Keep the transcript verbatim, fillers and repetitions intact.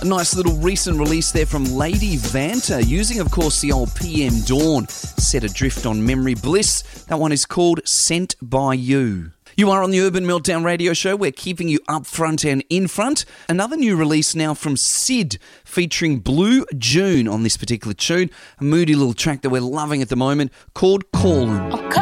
A nice little recent release there from Lady Vanta, using, of course, the old P M Dawn, set adrift on Memory Bliss. That one is called Sent by You. You are on the Urban Meltdown radio show. We're keeping you up front and in front. Another new release now from Sid, featuring Blue June on this particular tune. A moody little track that we're loving at the moment called Callin'.